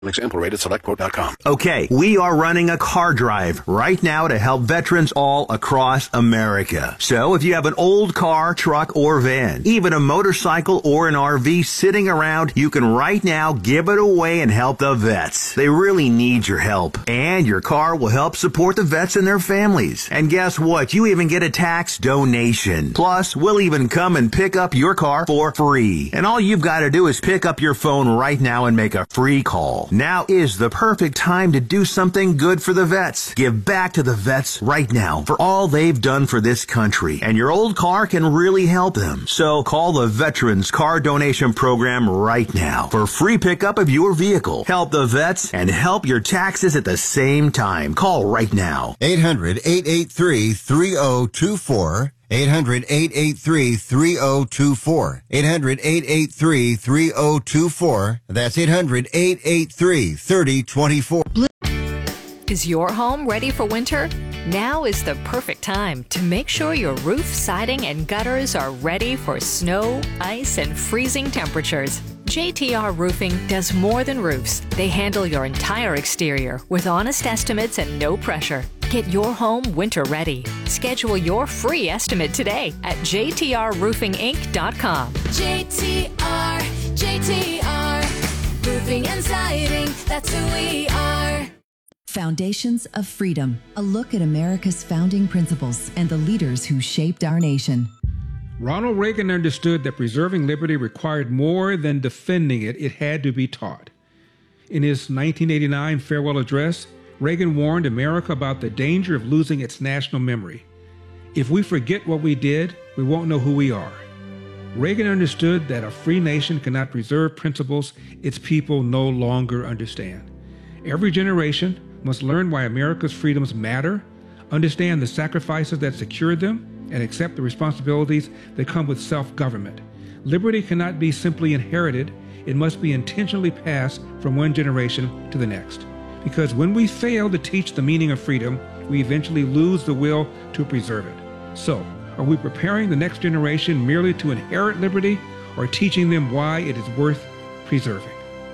Example rate at SelectQuote.com. Okay, we are running a car drive right now to help veterans all across America. So if you have an old car, truck, or van, even a motorcycle or an RV sitting around, you can right now give it away and help the vets. They really need your help. And your car will help support the vets and their families. And guess what? You even get a tax donation. Plus, we'll even come and pick up your car for free. And all you've got to do is pick up your phone right now and make a free call. Now is the perfect time to do something good for the vets. Give back to the vets right now for all they've done for this country. And your old car can really help them. So call the Veterans Car Donation Program right now for free pickup of your vehicle. Help the vets and help your taxes at the same time. Call right now. 800-883-3024. 800-883-3024. 800-883-3024. That's 800-883-3024. Is your home ready for winter? Now is the perfect time to make sure your roof, siding, and gutters are ready for snow, ice, and freezing temperatures. JTR Roofing does more than roofs. They handle your entire exterior with honest estimates and no pressure. Get your home winter ready. Schedule your free estimate today at jtrroofinginc.com. JTR, Roofing and Siding, that's who we are. Foundations of Freedom, a look at America's founding principles and the leaders who shaped our nation. Ronald Reagan understood that preserving liberty required more than defending it. It had to be taught. In his 1989 farewell address, Reagan warned America about the danger of losing its national memory. If we forget what we did, we won't know who we are. Reagan understood that a free nation cannot preserve principles its people no longer understand. Every generation must learn why America's freedoms matter, understand the sacrifices that secured them, and accept the responsibilities that come with self-government. Liberty cannot be simply inherited. It must be intentionally passed from one generation to the next. Because when we fail to teach the meaning of freedom, we eventually lose the will to preserve it. So, are we preparing the next generation merely to inherit liberty, or teaching them why it is worth preserving?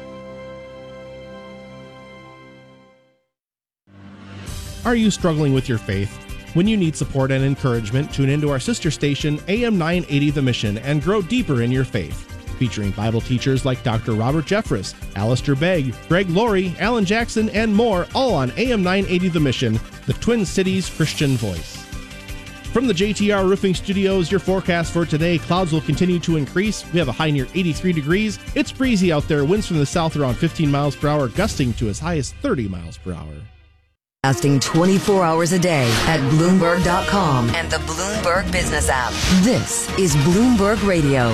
Are you struggling with your faith? When you need support and encouragement, tune into our sister station, AM 980 The Mission, and grow deeper in your faith. Featuring Bible teachers like Dr. Robert Jeffress, Alistair Begg, Greg Laurie, Alan Jackson, and more, all on AM 980 The Mission, the Twin Cities Christian voice. From the JTR Roofing Studios, your forecast for today: clouds will continue to increase. We have a high near 83 degrees. It's breezy out there. Winds from the south around 15 miles per hour, gusting to as high as 30 miles per hour. Broadcasting 24 hours a day at Bloomberg.com and the Bloomberg Business app. This is Bloomberg Radio.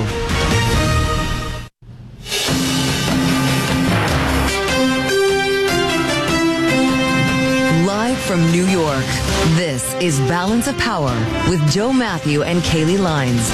Live from New York, this is Balance of Power with Joe Matthew and Kaylee Lines.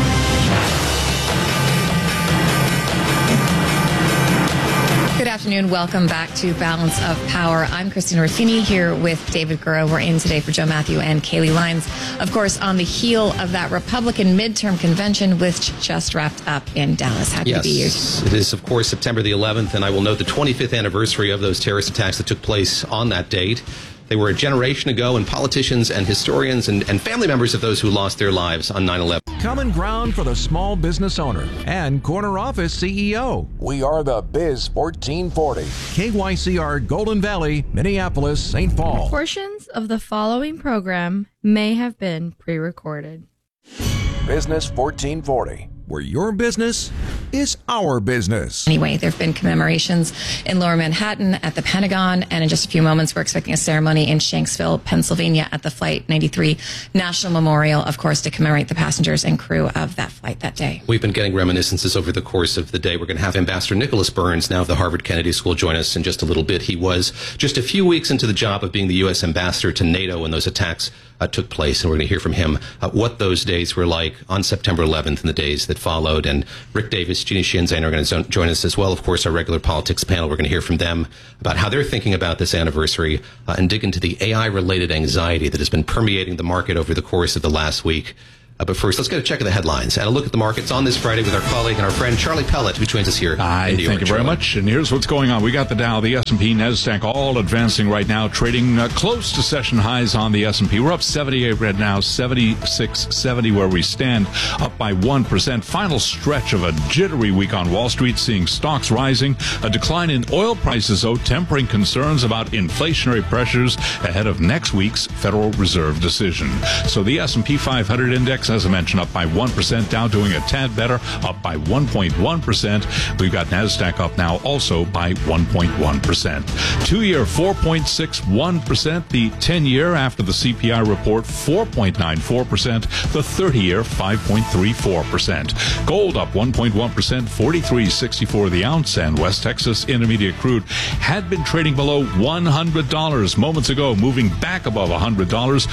Good afternoon. Welcome back to Balance of Power. I'm Christina Ruffini here with David Gura. We're in today for Joe Matthew and Kaylee Lines. Of course, on the heel of that Republican midterm convention, which just wrapped up in Dallas. Happy to be here. Yes, it is, of course, September the 11th, and I will note the 25th anniversary of those terrorist attacks that took place on that date. They were a generation ago, and politicians and historians and family members of those who lost their lives on 9/11. Common ground for the small business owner and corner office CEO. We are the Biz 1440. KYCR Golden Valley, Minneapolis, St. Paul. Portions of the following program may have been pre-recorded. Business 1440, where your business is our business. Anyway, there have been commemorations in Lower Manhattan at the Pentagon, and in just a few moments, we're expecting a ceremony in Shanksville, Pennsylvania at the Flight 93 National Memorial, of course, to commemorate the passengers and crew of that flight that day. We've been getting reminiscences over the course of the day. We're going to have Ambassador Nicholas Burns, now of the Harvard Kennedy School, join us in just a little bit. He was just a few weeks into the job of being the U.S. ambassador to NATO when those attacks took place, and we're going to hear from him what those days were like on September 11th and the days that followed. And Rick Davis, Jeannie Shinzain are going to join us as well. Of course, our regular politics panel, we're going to hear from them about how they're thinking about this anniversary and dig into the AI-related anxiety that has been permeating the market over the course of the last week But first, let's get a check of the headlines and a look at the markets on this Friday with our colleague and our friend Charlie Pellet, who joins us here. Thank you very much. And here's what's going on. We got the Dow, the S&P, NASDAQ all advancing right now, trading close to session highs on the S&P. We're up 78 right now, 76.70 where we stand, up by 1%. Final stretch of a jittery week on Wall Street, seeing stocks rising. A decline in oil prices, though, tempering concerns about inflationary pressures ahead of next week's Federal Reserve decision. So the S&P 500 index, as I mentioned, up by 1%. Dow doing a tad better, up by 1.1%. We've got NASDAQ up now also by 1.1%. 2-year 4.61%. The 10-year after the CPI report 4.94%. The 30-year 5.34%. Gold up 1.1%, 43.64 the ounce, and West Texas Intermediate crude had been trading below $100 moments ago, moving back above $100.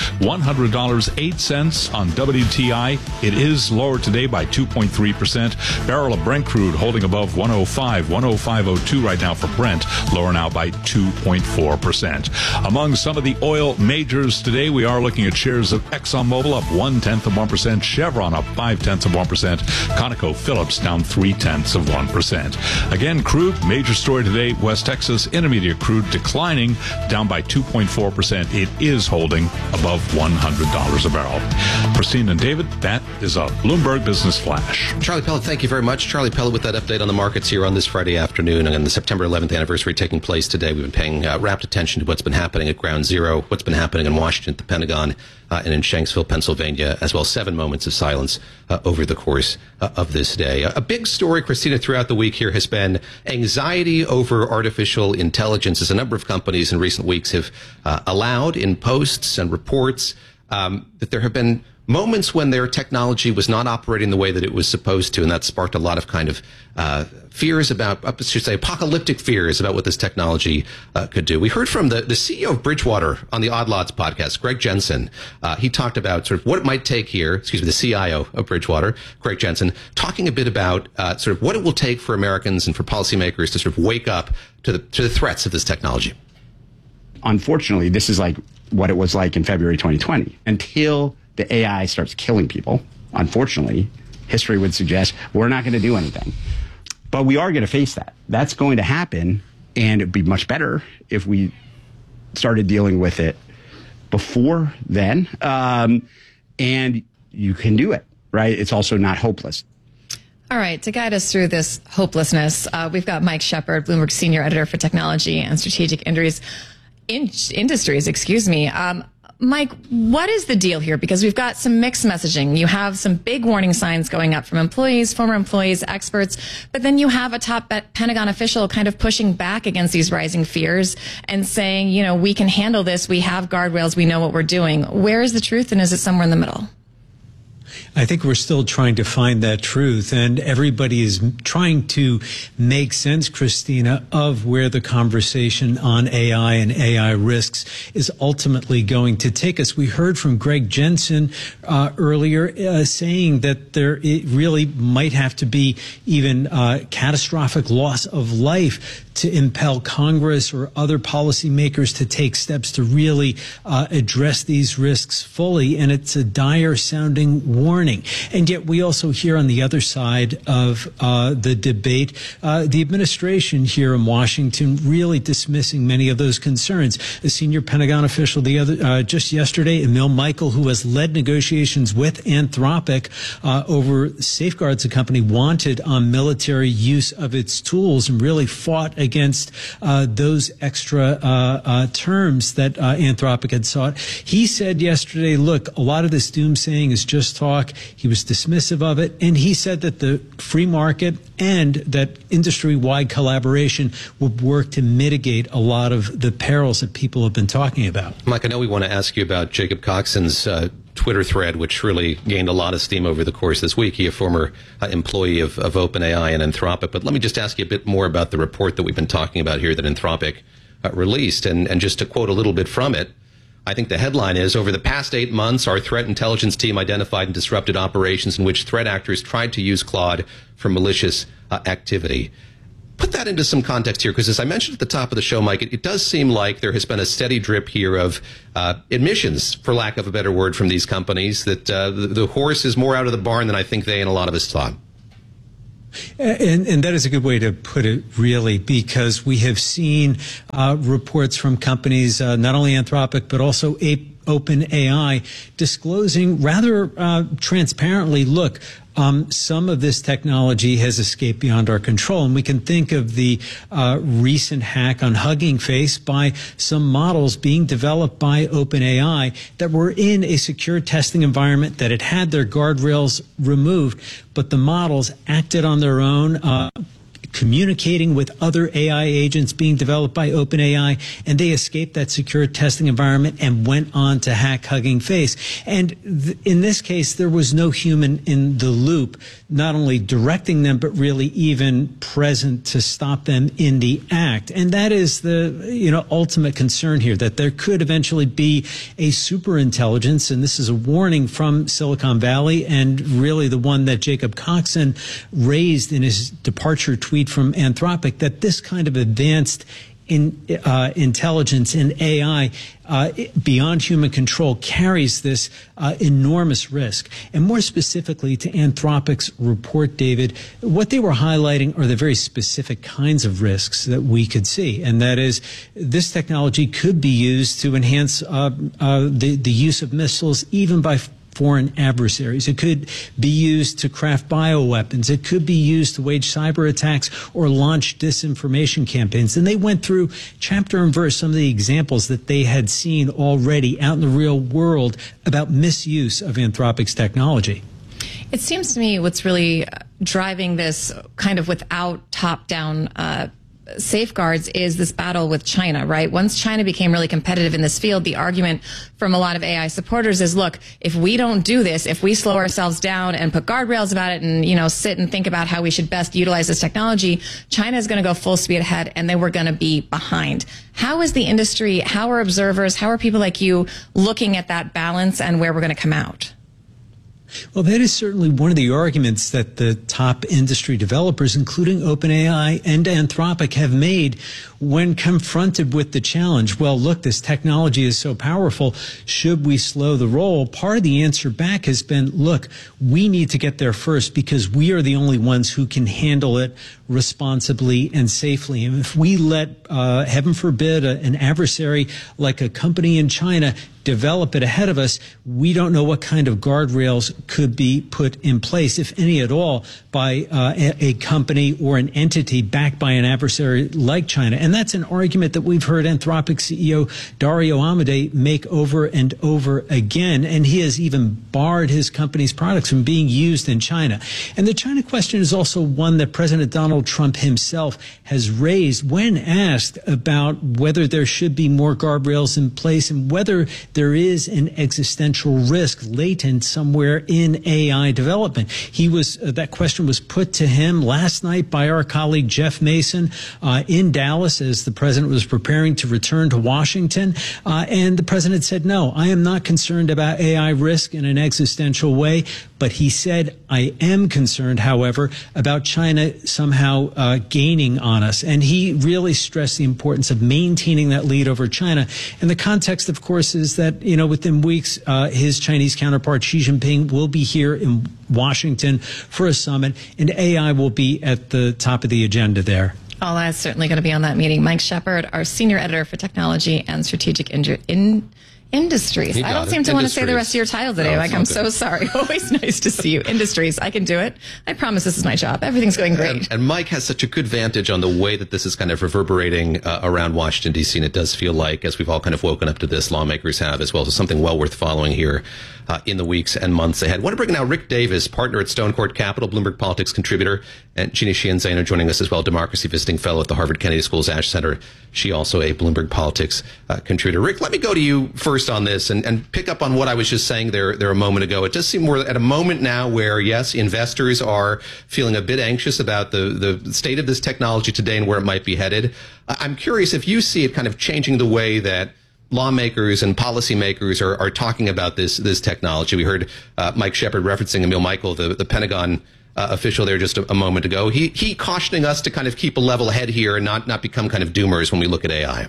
$100.08 on WTI. It is lower today by 2.3%. Barrel of Brent crude holding above 105, 105.02 right now for Brent, lower now by 2.4%. Among some of the oil majors today, we are looking at shares of ExxonMobil up 0.1%, Chevron up 0.5%, ConocoPhillips down 0.3%. Again, crude, major story today, West Texas Intermediate crude declining, down by 2.4%. It is holding above $100 a barrel. Christine and David, that is a Bloomberg Business Flash. Charlie Pellet, thank you very much. Charlie Pellet with that update on the markets here on this Friday afternoon and the September 11th anniversary taking place today. We've been paying rapt attention to what's been happening at Ground Zero, what's been happening in Washington, the Pentagon, and in Shanksville, Pennsylvania, as well. 7 moments of silence over the course of this day. A big story, Christina, throughout the week here has been anxiety over artificial intelligence, as a number of companies in recent weeks have allowed in posts and reports that there have been moments when their technology was not operating the way that it was supposed to, and that sparked a lot of kind of fears about, I should say, apocalyptic fears about what this technology could do. We heard from the CEO of Bridgewater on the Odd Lots podcast, Greg Jensen. He talked about sort of what it might take here, the CIO of Bridgewater, Greg Jensen, talking a bit about sort of what it will take for Americans and for policymakers to sort of wake up to the threats of this technology. Unfortunately, this is like what it was like in February 2020. Until the AI starts killing people, unfortunately, history would suggest we're not going to do anything. But we are going to face that. That's going to happen, and it'd be much better if we started dealing with it before then. And you can do it, right? It's also not hopeless. All right, to guide us through this hopelessness, we've got Mike Shepard, Bloomberg Senior Editor for Technology and Strategic Industries. Mike, what is the deal here? Because we've got some mixed messaging. You have some big warning signs going up from employees, former employees, experts, but then you have a top Pentagon official kind of pushing back against these rising fears and saying, you know, we can handle this. We have guardrails. We know what we're doing. Where is the truth, and is it somewhere in the middle? I think we're still trying to find that truth, and everybody is trying to make sense, Christina, of where the conversation on AI and AI risks is ultimately going to take us. We heard from Greg Jensen earlier saying that it really might have to be even catastrophic loss of life to impel Congress or other policymakers to take steps to really address these risks fully. And it's a dire sounding warning. And yet we also hear on the other side of the debate, the administration here in Washington really dismissing many of those concerns. A senior Pentagon official just yesterday, Emil Michael, who has led negotiations with Anthropic over safeguards the company wanted on military use of its tools, and really fought against those extra terms that Anthropic had sought. He said yesterday, look, a lot of this doomsaying is just talk. He was dismissive of it, and he said that the free market and that industry-wide collaboration would work to mitigate a lot of the perils that people have been talking about. Mike, I know we want to ask you about Jacob Coxon's Twitter thread, which really gained a lot of steam over the course of this week. He, a former employee of OpenAI and Anthropic. But let me just ask you a bit more about the report that we've been talking about here that Anthropic released. And just to quote a little bit from it, I think the headline is, over the past 8 months, our threat intelligence team identified and disrupted operations in which threat actors tried to use Claude for malicious activity. put that into some context here, because as I mentioned at the top of the show, Mike, it does seem like there has been a steady drip here of admissions, for lack of a better word, from these companies that the horse is more out of the barn than I think they and a lot of us thought. And that is a good way to put it, really, because we have seen reports from companies, not only Anthropic, but also OpenAI, disclosing rather transparently, look, some of this technology has escaped beyond our control. And we can think of the recent hack on Hugging Face by some models being developed by OpenAI that were in a secure testing environment that had their guardrails removed, but the models acted on their own, communicating with other AI agents being developed by OpenAI, and they escaped that secure testing environment and went on to hack Hugging Face. And in this case, there was no human in the loop, not only directing them, but really even present to stop them in the act. And that is the ultimate concern here, that there could eventually be a superintelligence, and this is a warning from Silicon Valley, and really the one that Jacob Coxon raised in his departure tweet from Anthropic, that this kind of advanced intelligence in AI beyond human control carries this enormous risk. And more specifically to Anthropic's report, David, what they were highlighting are the very specific kinds of risks that we could see. And that is, this technology could be used to enhance the use of missiles even by foreign adversaries. It could be used to craft bioweapons. It could be used to wage cyber attacks or launch disinformation campaigns. And they went through chapter and verse some of the examples that they had seen already out in the real world about misuse of Anthropic's technology. It seems to me what's really driving this kind of without top-down safeguards is this battle with China, right? Once China became really competitive in this field, the argument from a lot of AI supporters is, look, if we don't do this, if we slow ourselves down and put guardrails about it and, sit and think about how we should best utilize this technology, China is going to go full speed ahead and then we're going to be behind. How is the industry, how are observers, how are people like you looking at that balance and where we're going to come out? Well, that is certainly one of the arguments that the top industry developers, including OpenAI and Anthropic, have made when confronted with the challenge. Well, look, this technology is so powerful. Should we slow the roll? Part of the answer back has been, look, we need to get there first because we are the only ones who can handle it responsibly and safely. And if we let, heaven forbid, an adversary like a company in China develop it ahead of us, we don't know what kind of guardrails could be put in place, if any at all, by a company or an entity backed by an adversary like China. And that's an argument that we've heard Anthropic CEO Dario Amodei make over and over again. And he has even barred his company's products from being used in China. And the China question is also one that President Donald Trump himself has raised when asked about whether there should be more guardrails in place and whether there is an existential risk latent somewhere in AI development. That question was put to him last night by our colleague Jeff Mason in Dallas as the president was preparing to return to Washington. And the president said, no, I am not concerned about AI risk in an existential way. But he said, I am concerned, however, about China somehow gaining on us. And he really stressed the importance of maintaining that lead over China. And the context, of course, is that, within weeks, his Chinese counterpart, Xi Jinping, will be here in Washington for a summit, and AI will be at the top of the agenda there. All eyes certainly going to be on that meeting. Mike Shepard, our senior editor for technology and strategic industries. I don't seem to want to say the rest of your title today, Mike. I'm so sorry. Always nice to see you. Industries. I can do it. I promise this is my job. Everything's going great. And Mike has such a good vantage on the way that this is kind of reverberating around Washington, D.C. And it does feel like, as we've all kind of woken up to this, lawmakers have as well. So something well worth following here in the weeks and months ahead. I want to bring now Rick Davis, partner at Stone Court Capital, Bloomberg Politics contributor, and Jeannie Sheehan Zaino joining us as well, democracy visiting fellow at the Harvard Kennedy School's Ash Center. She also a Bloomberg Politics contributor. Rick, let me go to you first on this and pick up on what I was just saying there a moment ago. It does seem we're at a moment now where, yes, investors are feeling a bit anxious about the state of this technology today and where it might be headed. I'm curious if you see it kind of changing the way that lawmakers and policymakers are talking about this technology. We heard Mike Shepard referencing Emil Michael, the Pentagon official there just a moment ago. He cautioning us to kind of keep a level head here and not become kind of doomers when we look at AI.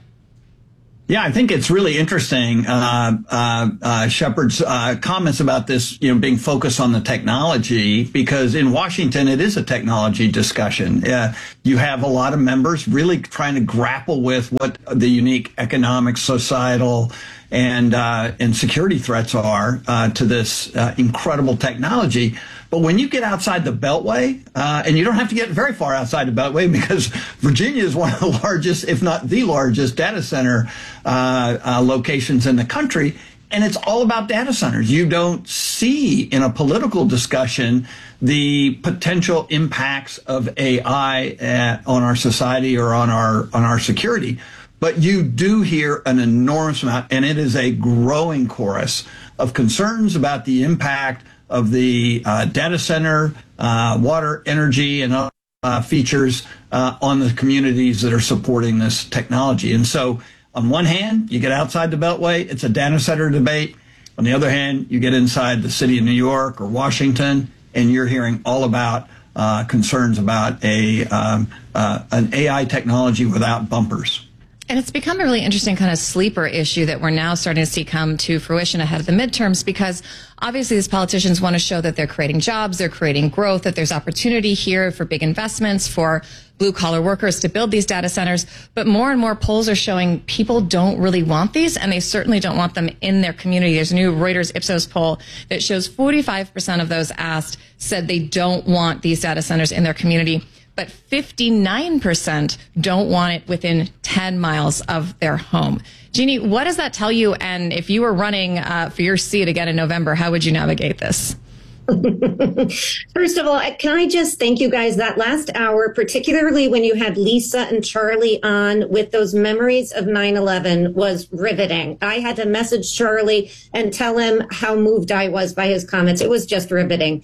Yeah, I think it's really interesting, Shepard's comments about this, being focused on the technology, because in Washington, it is a technology discussion. You have a lot of members really trying to grapple with what the unique economic, societal, and security threats are to this incredible technology. But when you get outside the Beltway, and you don't have to get very far outside the Beltway, because Virginia is one of the largest, if not the largest, data center locations in the country, and it's all about data centers. You don't see in a political discussion the potential impacts of AI on our society or on our security. But you do hear an enormous amount, and it is a growing chorus of concerns about the impact of the data center, water, energy, and features on the communities that are supporting this technology. And so on one hand, you get outside the Beltway, it's a data center debate. On the other hand, you get inside the city of New York or Washington, and you're hearing all about concerns about an AI technology without bumpers. And it's become a really interesting kind of sleeper issue that we're now starting to see come to fruition ahead of the midterms, because obviously these politicians want to show that they're creating jobs, they're creating growth, that there's opportunity here for big investments, for blue collar workers to build these data centers. But more and more polls are showing people don't really want these, and they certainly don't want them in their community. There's a new Reuters Ipsos poll that shows 45% of those asked said they don't want these data centers in their community, but 59% don't want it within 10 miles of their home. Jeannie, what does that tell you? And if you were running for your seat again in November, how would you navigate this? First of all, can I just thank you guys that last hour, particularly when you had Lisa and Charlie on with those memories of 9/11, was riveting. I had to message Charlie and tell him how moved I was by his comments. It was just riveting.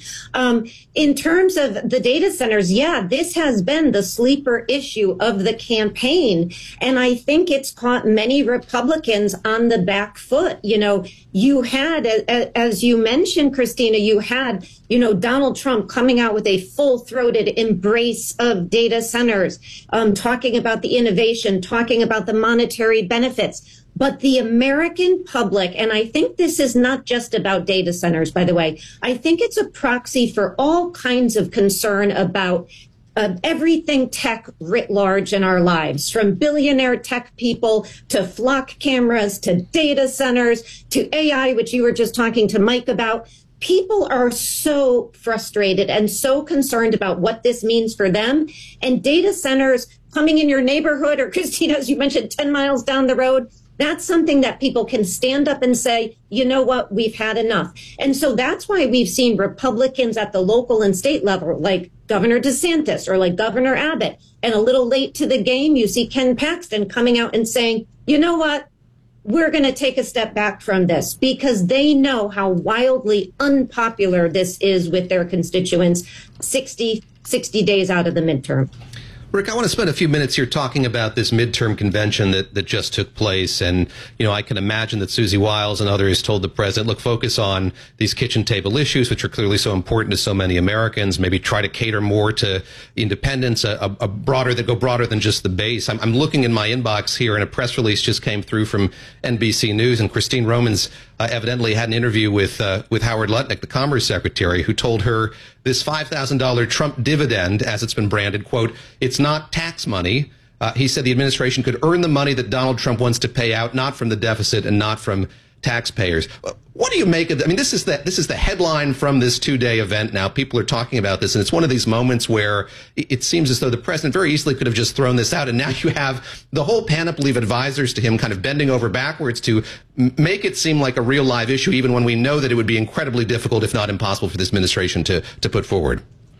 In terms of the data centers, yeah, this has been the sleeper issue of the campaign. And I think it's caught many Republicans on the back foot. You had, as you mentioned, Christina, you had, Donald Trump coming out with a full-throated embrace of data centers, talking about the innovation, talking about the monetary benefits. But the American public, and I think this is not just about data centers, by the way, I think it's a proxy for all kinds of concern about everything tech writ large in our lives, from billionaire tech people to flock cameras to data centers to AI, which you were just talking to Mike about. People are so frustrated and so concerned about what this means for them. And data centers coming in your neighborhood, or Christina, as you mentioned, 10 miles down the road, that's something that people can stand up and say, you know what, we've had enough. And so that's why we've seen Republicans at the local and state level, like Governor DeSantis or like Governor Abbott. And a little late to the game, you see Ken Paxton coming out and saying, you know what, we're going to take a step back from this, because they know how wildly unpopular this is with their constituents 60 days out of the midterm. Rick, I want to spend a few minutes here talking about this midterm convention that just took place. And, I can imagine that Susie Wiles and others told the president, look, focus on these kitchen table issues, which are clearly so important to so many Americans. Maybe try to cater more to independents, that go broader than just the base. I'm looking in my inbox here, and a press release just came through from NBC News, and Christine Romans evidently had an interview with Howard Lutnick, the Commerce Secretary, who told her this $5,000 Trump dividend, as it's been branded, quote, it's not tax money. He said the administration could earn the money that Donald Trump wants to pay out, not from the deficit and not from taxpayers. What do you make of that? I mean, this is the headline from this two-day event now. People are talking about this, and it's one of these moments where it seems as though the president very easily could have just thrown this out, and now you have the whole panoply of advisors to him kind of bending over backwards to make it seem like a real live issue, even when we know that it would be incredibly difficult, if not impossible, for this administration to put forward.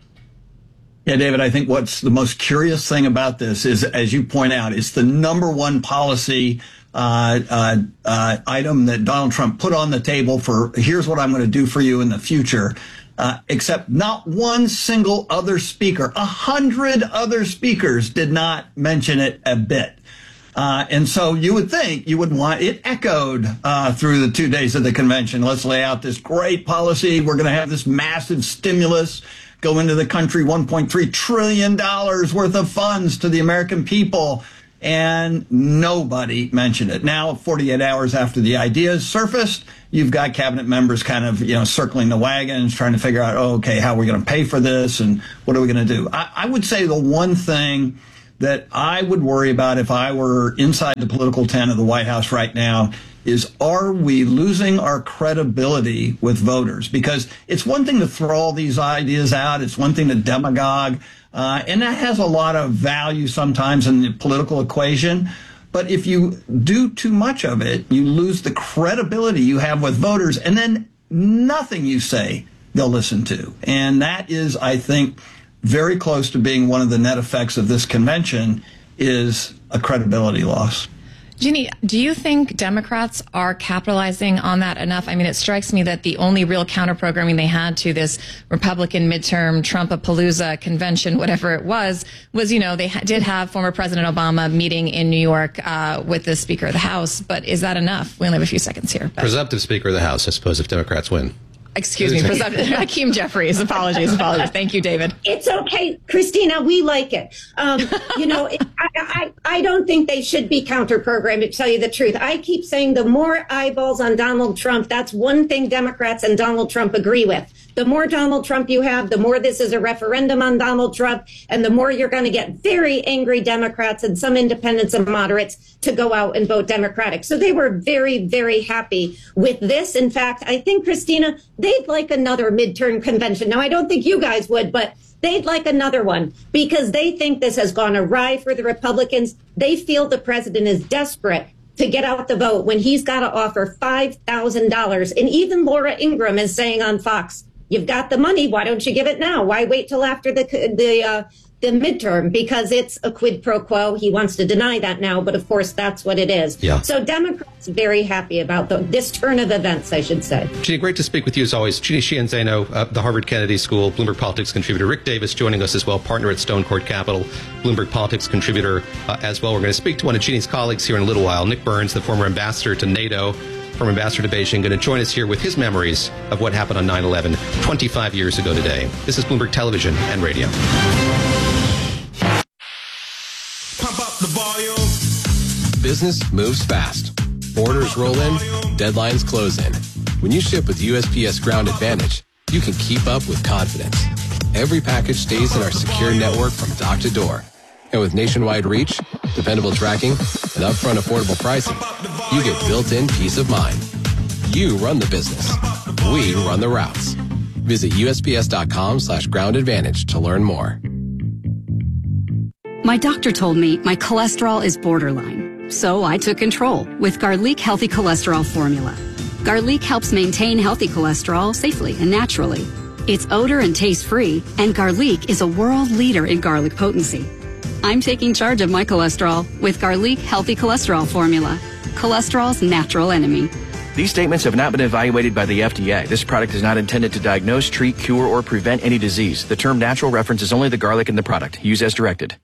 Yeah, David, I think what's the most curious thing about this is, as you point out, it's the number one policy item that Donald Trump put on the table for, here's what I'm going to do for you in the future, except not one single other speaker, 100 other speakers did not mention it a bit. And so you would think you would want it echoed through the 2 days of the convention. Let's lay out this great policy. We're going to have this massive stimulus go into the country, $1.3 trillion worth of funds to the American people. And nobody mentioned it. Now, 48 hours after the idea surfaced, you've got cabinet members kind of, circling the wagons, trying to figure out, okay, how are we going to pay for this and what are we going to do? I would say the one thing that I would worry about if I were inside the political tent of the White House right now is, are we losing our credibility with voters? Because it's one thing to throw all these ideas out. It's one thing to demagogue. And that has a lot of value sometimes in the political equation. But if you do too much of it, you lose the credibility you have with voters, and then nothing you say they'll listen to. And that is, I think, very close to being one of the net effects of this convention, is a credibility loss. Ginny, do you think Democrats are capitalizing on that enough? I mean, it strikes me that the only real counter-programming they had to this Republican midterm Trump-a-palooza convention, whatever it was they did have former President Obama meeting in New York with the Speaker of the House. But is that enough? We only have a few seconds here. Presumptive Speaker of the House, I suppose, if Democrats win. Excuse me, Hakeem Jeffries. Apologies. Thank you, David. It's okay, Christina. We like it. I don't think they should be counter-programmed, to tell you the truth. I keep saying the more eyeballs on Donald Trump, that's one thing Democrats and Donald Trump agree with. The more Donald Trump you have, the more this is a referendum on Donald Trump, and the more you're going to get very angry Democrats and some independents and moderates to go out and vote Democratic. So they were very, very happy with this. In fact, I think, Christina, they'd like another midterm convention. Now, I don't think you guys would, but they'd like another one because they think this has gone awry for the Republicans. They feel the president is desperate to get out the vote when he's got to offer $5,000. And even Laura Ingraham is saying on Fox, you've got the money. Why don't you give it now? Why wait till after the midterm? Because it's a quid pro quo. He wants to deny that now, but of course that's what it is. Yeah. So Democrats very happy about this turn of events, I should say. Ginny, great to speak with you as always. Ginny Sheehan Zaino, the Harvard Kennedy School, Bloomberg Politics contributor. Rick Davis joining us as well, partner at Stone Court Capital, Bloomberg Politics contributor as well. We're going to speak to one of Ginny's colleagues here in a little while, Nick Burns, the former ambassador to NATO, former ambassador to Beijing, going to join us here with his memories of what happened on 9/11 25 years ago today. This is Bloomberg Television and Radio. Pump up the volume. Business moves fast. Orders roll in, deadlines close in. When you ship with USPS Ground Advantage, you can keep up with confidence. Every package stays in our secure network from dock to door. And with nationwide reach, dependable tracking, and upfront affordable pricing, you get built-in peace of mind. You run the business. We run the routes. Visit USPS.com/Ground Advantage to learn more. My doctor told me my cholesterol is borderline, so I took control with Garlic Healthy Cholesterol Formula. Garlic helps maintain healthy cholesterol safely and naturally. It's odor and taste-free, and Garlic is a world leader in garlic potency. I'm taking charge of my cholesterol with Garlic Healthy Cholesterol Formula, cholesterol's natural enemy. These statements have not been evaluated by the FDA. This product is not intended to diagnose, treat, cure, or prevent any disease. The term natural references only the garlic in the product. Use as directed.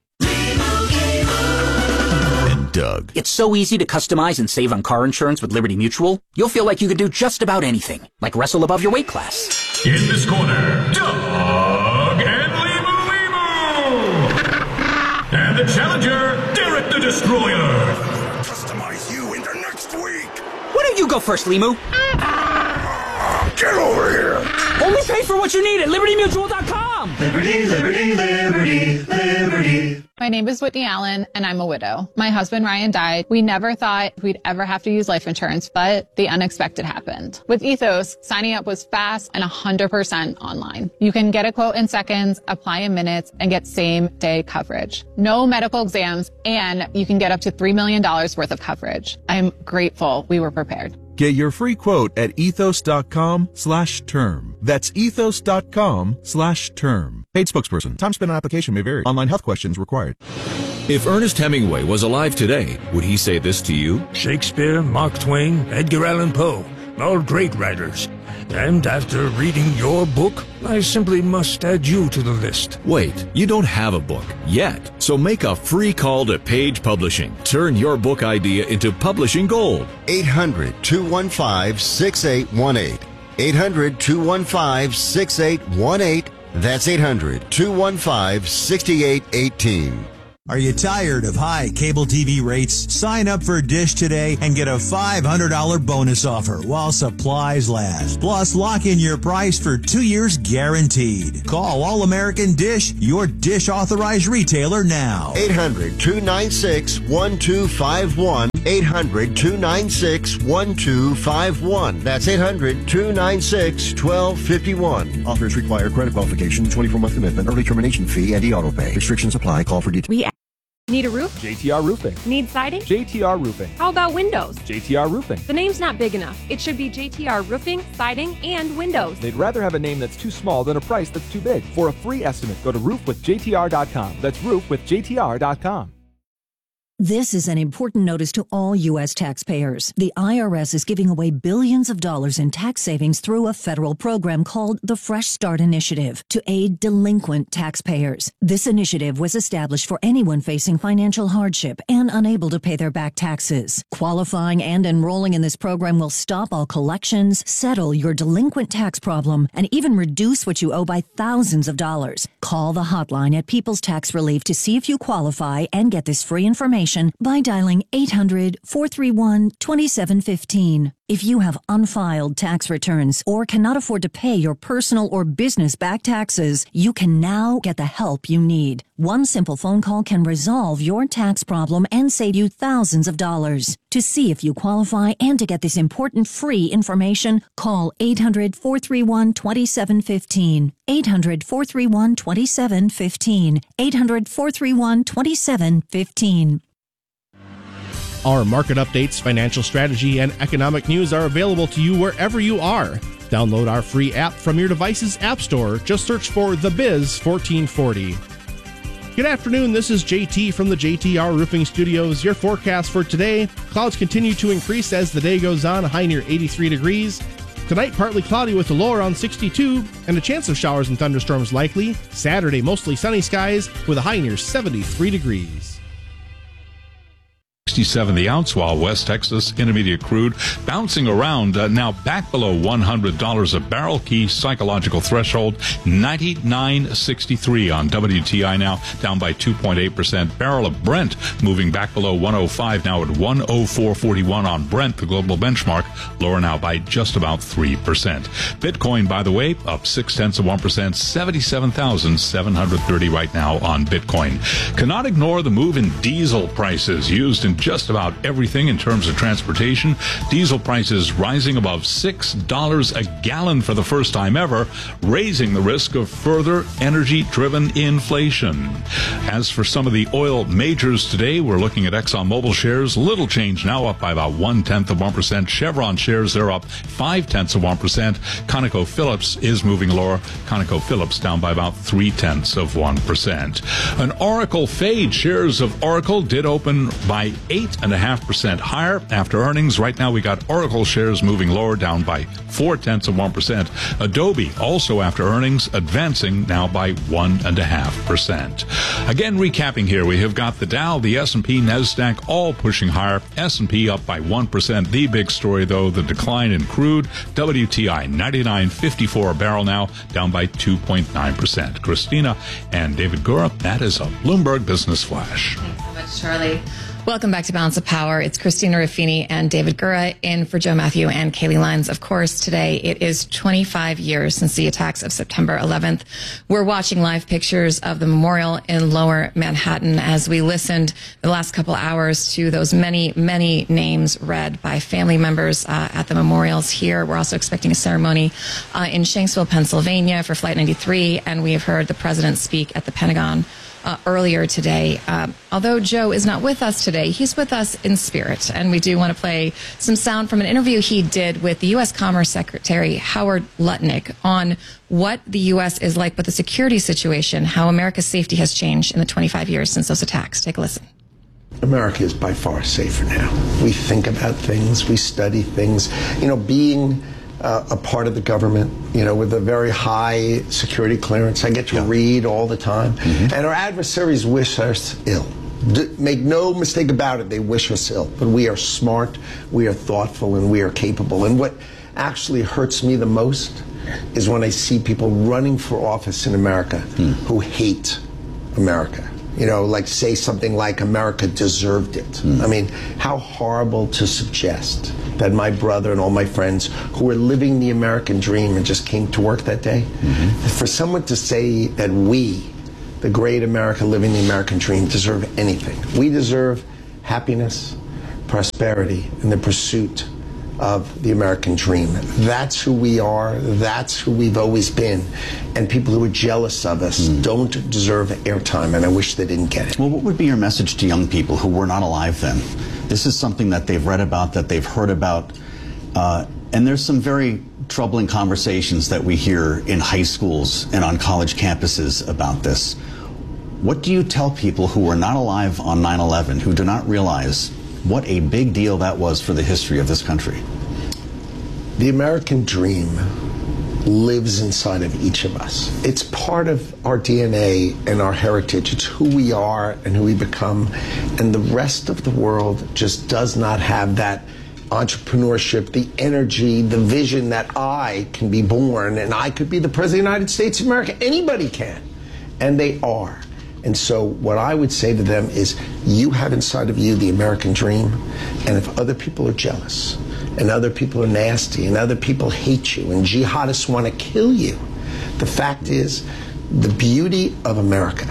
And Doug. It's so easy to customize and save on car insurance with Liberty Mutual. You'll feel like you could do just about anything, like wrestle above your weight class. In this corner, Doug and Limu. And the challenger, Derek the Destroyer. Customize you into next week. Why don't you go first, Limu? Get over here. Only pay for what you need at LibertyMutual.com. Liberty, liberty, liberty, liberty. My name is Whitney Allen, and I'm a widow. My husband, Ryan, died. We never thought we'd ever have to use life insurance, but the unexpected happened. With Ethos, signing up was fast and 100% online. You can get a quote in seconds, apply in minutes, and get same-day coverage. No medical exams, and you can get up to $3 million worth of coverage. I'm grateful we were prepared. Get your free quote at ethos.com/term. That's ethos.com/term. Paid spokesperson. Time spent on application may vary. Online health questions required. If Ernest Hemingway was alive today, would he say this to you? Shakespeare, Mark Twain, Edgar Allan Poe, all great writers. And after reading your book, I simply must add you to the list. Wait, you don't have a book yet. So make a free call to Page Publishing. Turn your book idea into publishing gold. 800-215-6818. 800-215-6818. That's 800-215-6818. Are you tired of high cable TV rates? Sign up for Dish today and get a $500 bonus offer while supplies last. Plus, lock in your price for 2 years guaranteed. Call All American Dish, your Dish authorized retailer now. 800-296-1251. 800-296-1251. That's 800-296-1251. Offers require credit qualification, 24-month commitment, early termination fee, and e-auto pay. Restrictions apply. Call for details. Need a roof? JTR Roofing. Need siding? JTR Roofing. How about windows? JTR Roofing. The name's not big enough. It should be JTR Roofing, Siding, and Windows. They'd rather have a name that's too small than a price that's too big. For a free estimate, go to roofwithjtr.com. That's roofwithjtr.com. This is an important notice to all U.S. taxpayers. The IRS is giving away billions of dollars in tax savings through a federal program called the Fresh Start Initiative to aid delinquent taxpayers. This initiative was established for anyone facing financial hardship and unable to pay their back taxes. Qualifying and enrolling in this program will stop all collections, settle your delinquent tax problem, and even reduce what you owe by thousands of dollars. Call the hotline at People's Tax Relief to see if you qualify and get this free information by dialing 800-431-2715. If you have unfiled tax returns or cannot afford to pay your personal or business back taxes, you can now get the help you need. One simple phone call can resolve your tax problem and save you thousands of dollars. To see if you qualify and to get this important free information, call 800-431-2715. 800-431-2715. 800-431-2715. Our market updates, financial strategy, and economic news are available to you wherever you are. Download our free app from your device's app store. Just search for The Biz 1440. Good afternoon, this is JT from the JTR Roofing Studios. Your forecast for today: clouds continue to increase as the day goes on, a high near 83 degrees. Tonight, partly cloudy with a low around 62, and a chance of showers and thunderstorms likely. Saturday, mostly sunny skies with a high near 73 degrees. 67 the ounce, while West Texas Intermediate crude bouncing around, now back below $100 a barrel. Key psychological threshold 99.63 on WTI, now down by 2.8%. Barrel of Brent moving back below 105, now at 104.41 on Brent, the global benchmark, lower now by just about 3%. Bitcoin, by the way, up 0.6%, 77,730 right now on Bitcoin. Cannot ignore the move in diesel prices, used in just about everything in terms of transportation. Diesel prices rising above $6 a gallon for the first time ever, raising the risk of further energy-driven inflation. As for some of the oil majors today, we're looking at ExxonMobil shares, little change now, up by about 0.1%. Chevron shares, they're up 0.5%. ConocoPhillips is moving lower. ConocoPhillips down by about 0.3%. An Oracle fade. Shares of Oracle did open by 8.5% higher after earnings. Right now we got Oracle shares moving lower, down by 0.4%. Adobe also after earnings advancing now by 1.5%. Again, recapping here, we have got the Dow, the S&P, NASDAQ all pushing higher. S&P up by 1%. The big story though, the decline in crude. WTI 99.54 a barrel, now down by 2.9%. Christina and David Gura, that is a Bloomberg Business Flash. Thanks so much, Charlie. Welcome back to Balance of Power. It's Christina Ruffini and David Gura in for Joe Matthew and Kaylee Lyons. Of course, today it is 25 years since the attacks of September 11th. We're watching live pictures of the memorial in Lower Manhattan as we listened the last couple hours to those many, many names read by family members at the memorials here. We're also expecting a ceremony in Shanksville, Pennsylvania for Flight 93, and we have heard the president speak at the Pentagon earlier today. Although Joe is not with us today, he's with us in spirit. And we do want to play some sound from an interview he did with the U.S. Commerce Secretary Howard Lutnick on what the U.S. is like with the security situation, how America's safety has changed in the 25 years since those attacks. Take a listen. America is by far safer now. We think about things, we study things. You know, being a part of the government, you know, with a very high security clearance, I get to read all the time. And our adversaries wish us ill. Make no mistake about it, they wish us ill. But we are smart, we are thoughtful, and we are capable. And what actually hurts me the most is when I see people running for office in America who hate America. You know, like say something like America deserved it. I mean, how horrible to suggest that my brother and all my friends who were living the American dream and just came to work that day, for someone to say that we, the great America living the American dream, deserve anything. We deserve happiness, prosperity, and the pursuit of the American dream. That's who we are. That's who we've always been. And people who are jealous of us don't deserve airtime, and I wish they didn't get it. Well, what would be your message to young people who were not alive then? This is something that they've read about, that they've heard about, and there's some very troubling conversations that we hear in high schools and on college campuses about this. What do you tell people who were not alive on 9/11, who do not realize what a big deal that was for the history of this country? The American dream lives inside of each of us. It's part of our DNA and our heritage. It's who we are and who we become. And the rest of the world just does not have that entrepreneurship, the energy, the vision that I can be born and I could be the President of the United States of America. Anybody can. And they are. And so what I would say to them is, you have inside of you the American dream, and if other people are jealous, and other people are nasty, and other people hate you, and jihadists want to kill you, the fact is, the beauty of America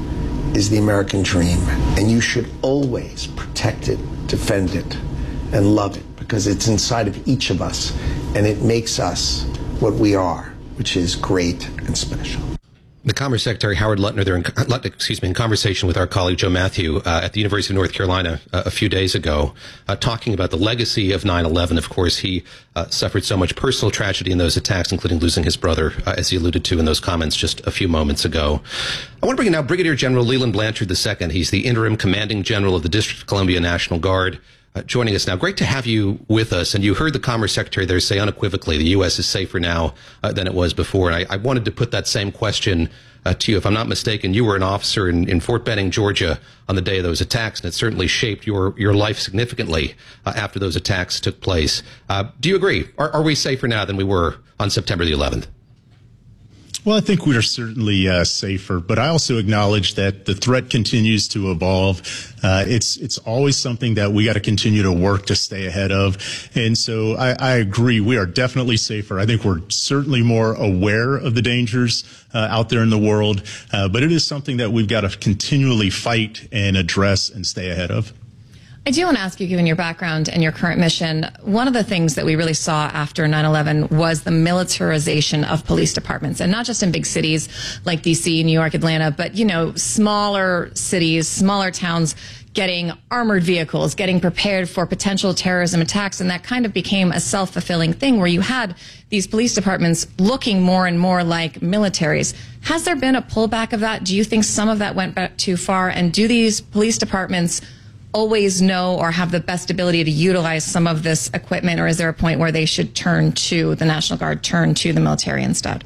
is the American dream, and you should always protect it, defend it, and love it, because it's inside of each of us, and it makes us what we are, which is great and special. The Commerce Secretary Howard Lutner there, in conversation with our colleague Joe Matthew at the University of North Carolina a few days ago, talking about the legacy of 9/11. Of course, he suffered so much personal tragedy in those attacks, including losing his brother, as he alluded to in those comments just a few moments ago. I want to bring in now Brigadier General Leland Blanchard II. He's the interim commanding general of the District of Columbia National Guard. Joining us now. Great to have you with us. And you heard the Commerce Secretary there say unequivocally the U.S. is safer now than it was before. And I wanted to put that same question to you. If I'm not mistaken, you were an officer in Fort Benning, Georgia on the day of those attacks, and it certainly shaped your life significantly after those attacks took place. Do you agree? Are we safer now than we were on September the 11th? Well, I think we are certainly safer, but I also acknowledge that the threat continues to evolve. It's always something that we got to continue to work to stay ahead of. And so I agree. We are definitely safer. I think we're certainly more aware of the dangers out there in the world, but it is something that we've got to continually fight and address and stay ahead of. I do want to ask you, given your background and your current mission, one of the things that we really saw after 9/11 was the militarization of police departments, and not just in big cities like DC, New York, Atlanta, but, you know, smaller cities, smaller towns getting armored vehicles, getting prepared for potential terrorism attacks. And that kind of became a self-fulfilling thing where you had these police departments looking more and more like militaries. Has there been a pullback of that? Do you think some of that went back too far? And do these police departments always know or have the best ability to utilize some of this equipment, or is there a point where they should turn to the National Guard, turn to the military instead?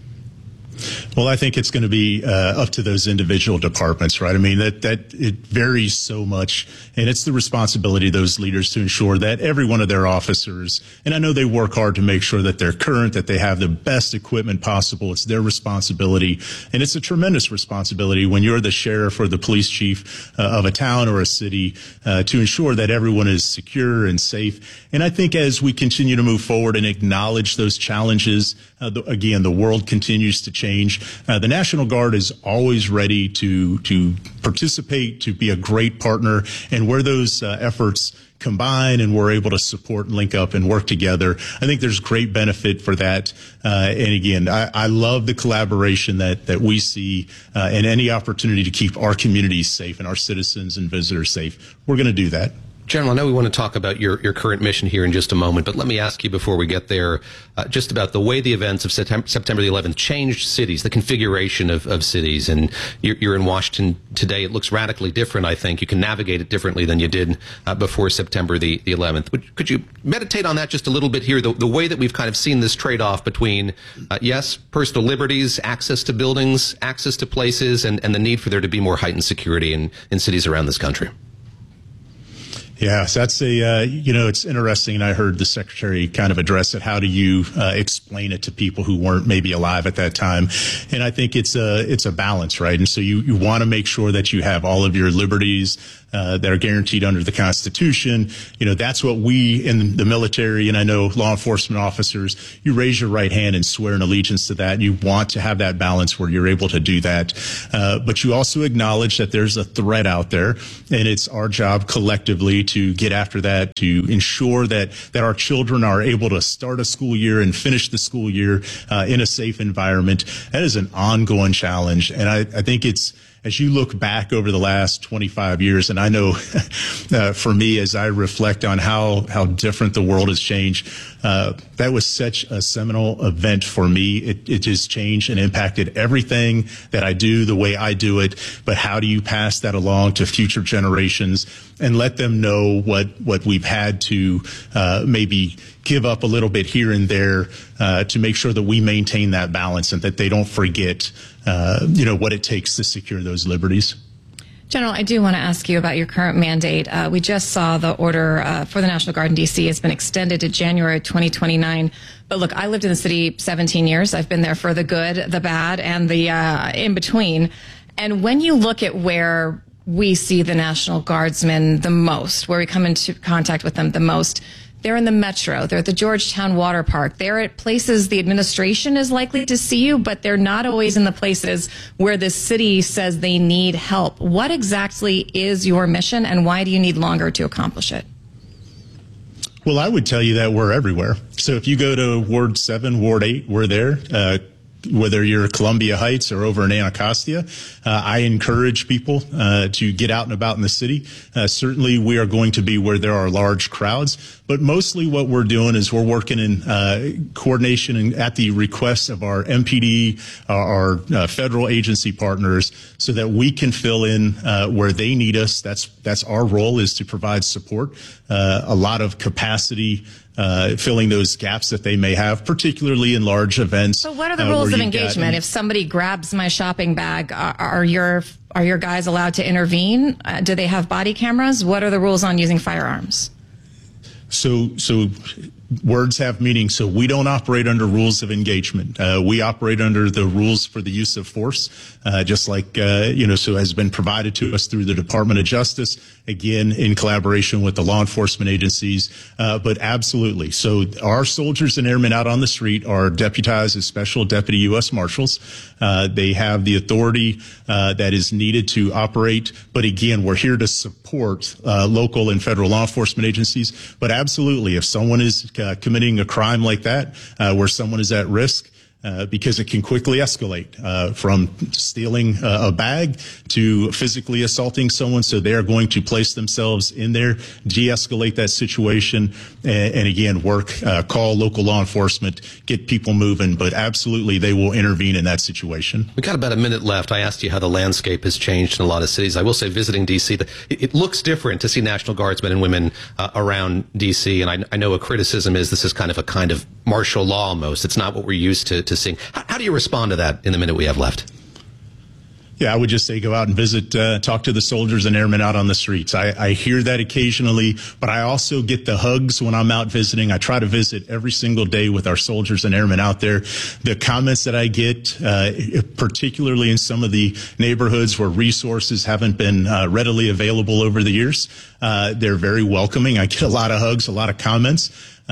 Well, I think it's going to be up to those individual departments, right? I mean, that it varies so much, and it's the responsibility of those leaders to ensure that every one of their officers, and I know they work hard to make sure that they're current, that they have the best equipment possible. It's their responsibility, and it's a tremendous responsibility when you're the sheriff or the police chief of a town or a city to ensure that everyone is secure and safe. And I think as we continue to move forward and acknowledge those challenges, again, the world continues to change. The National Guard is always ready to participate, to be a great partner, and where those efforts combine and we're able to support and link up and work together, I think there's great benefit for that. And again, I love the collaboration that we see and any opportunity to keep our communities safe and our citizens and visitors safe. We're going to do that. General, I know we want to talk about your current mission here in just a moment, but let me ask you before we get there just about the way the events of September the 11th changed cities, the configuration of cities. And you're in Washington today. It looks radically different, I think. You can navigate it differently than you did before September the 11th. Could you meditate on that just a little bit here, the way that we've kind of seen this trade-off between, yes, personal liberties, access to buildings, access to places, and the need for there to be more heightened security in cities around this country? Yeah, so that's it's interesting. And I heard the secretary kind of address it. How do you explain it to people who weren't maybe alive at that time? And I think it's a balance, right? And so you want to make sure that you have all of your liberties that are guaranteed under the Constitution. That's what we in the military, and I know law enforcement officers, you raise your right hand and swear an allegiance to that. You want to have that balance where you're able to do that. But you also acknowledge that there's a threat out there, and it's our job collectively to get after that, to ensure that our children are able to start a school year and finish the school year in a safe environment. That is an ongoing challenge. And I think it's, as you look back over the last 25 years, and I know for me, as I reflect on how different the world has changed, that was such a seminal event for me. It just changed and impacted everything that I do, the way I do it. But how do you pass that along to future generations and let them know what we've had to maybe give up a little bit here and there to make sure that we maintain that balance and that they don't forget what it takes to secure those liberties. General, I do want to ask you about your current mandate. We just saw the order for the National Guard in D.C. has been extended to January 2029. But look, I lived in the city 17 years. I've been there for the good, the bad, and the in between. And when you look at where we see the National Guardsmen the most, where we come into contact with them the most, they're in the metro. They're at the Georgetown Water Park. They're at places the administration is likely to see you, but they're not always in the places where the city says they need help. What exactly is your mission, and why do you need longer to accomplish it? Well, I would tell you that we're everywhere. So if you go to Ward 7, Ward 8, we're there. Whether you're Columbia Heights or over in Anacostia, I encourage people to get out and about in the city. Certainly, we are going to be where there are large crowds, but mostly what we're doing is we're working in coordination and at the request of our MPD, our federal agency partners, so that we can fill in where they need us. That's our role, is to provide support, a lot of capacity, filling those gaps that they may have, particularly in large events. So what are the rules of engagement? If somebody grabs my shopping bag, are your guys allowed to intervene? Do they have body cameras? What are the rules on using firearms? So words have meaning. So we don't operate under rules of engagement. We operate under the rules for the use of force, just like, so has been provided to us through the Department of Justice, again, in collaboration with the law enforcement agencies. But absolutely. So our soldiers and airmen out on the street are deputized as Special Deputy U.S. Marshals. They have the authority that is needed to operate. But again, we're here to support local and federal law enforcement agencies. But absolutely, if someone is committing a crime like that, where someone is at risk, because it can quickly escalate from stealing a bag to physically assaulting someone. So they're going to place themselves in there, de-escalate that situation, and again, call local law enforcement, get people moving. But absolutely, they will intervene in that situation. We got about a minute left. I asked you how the landscape has changed in a lot of cities. I will say, visiting D.C., it looks different to see National Guardsmen and women around D.C. And I know a criticism is this is kind of martial law almost. It's not what we're used to seeing. How do you respond to that in the minute we have left? Yeah, I would just say go out and visit, talk to the soldiers and airmen out on the streets. I hear that occasionally, but I also get the hugs when I'm out visiting. I try to visit every single day with our soldiers and airmen out there. The comments that I get, particularly in some of the neighborhoods where resources haven't been readily available over the years, they're very welcoming. I get a lot of hugs, a lot of comments.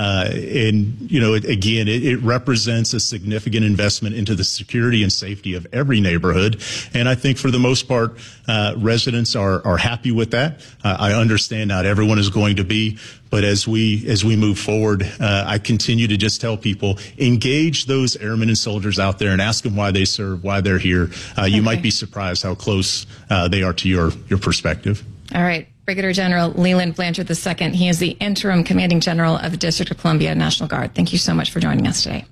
Again, it represents a significant investment into the security and safety of every neighborhood. And I think for the most part, residents are happy with that. I understand not everyone is going to be, but as we move forward, I continue to just tell people, engage those airmen and soldiers out there and ask them why they serve, why they're here. You might be surprised how close they are to your perspective. All right. Brigadier General Leland Blanchard II. He is the interim commanding general of the District of Columbia National Guard. Thank you so much for joining us today.